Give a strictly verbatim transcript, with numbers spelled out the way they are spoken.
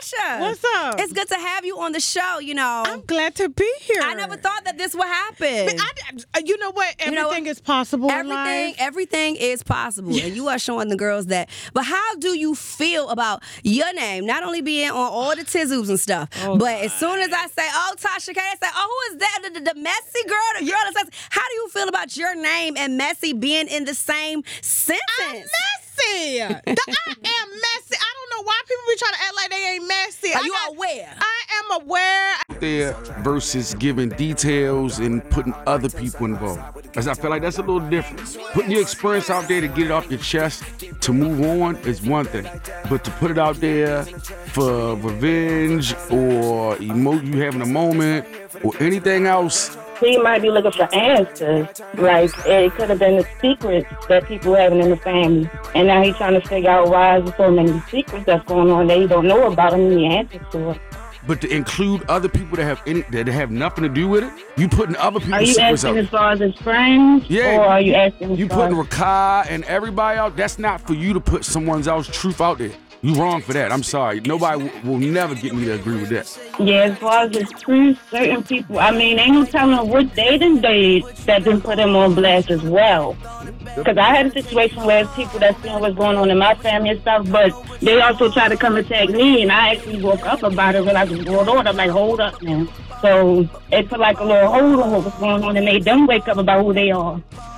Tasha. What's up? It's good to have you on the show, you know. I'm glad to be here. I never thought that this would happen. But I, you know what? Everything you know, is possible everything, in life. Everything is possible. And you are showing the girls that. But how do you feel about your name not only being on all the Tizoos and stuff, oh, but God. As soon as I say, oh, Tasha K, they say, oh, who is that? The, the, the messy girl, the girl that says, how do you feel about your name and messy being in the same sentence? I'm messy. the, I am messy. I don't know why people be trying to act like they ain't messy. Are I you got, aware? I am aware. There versus giving details and putting other people involved. Because I feel like that's a little different. Putting your experience out there to get it off your chest to move on is one thing. But to put it out there for revenge or emo- you having a moment or anything else. He might be looking for answers. Like, it could have been the secrets that people having in the family. And now he's trying to figure out why is there so many secrets that's going on that he don't know about and he answers to it. But to include other people that have any that have nothing to do with it, you putting other people's Are you secrets asking out. as far as his friends? Yeah. Or are you asking as You far putting as... Rakai and everybody out. That's not for you to put someone else's truth out there. You wrong for that. I'm sorry. Nobody w- will never get me to agree with that. Yeah, as far as his truth, certain people, I mean, ain't no telling what they done did that done put him on blast as well. Because I had a situation where it's people that seen what's going on in my family and stuff, but they also try to come attack me, and I actually woke up about it when I was going on. I'm like, hold up, man. So it put like a little hold on what was going on and made them wake up about who they are.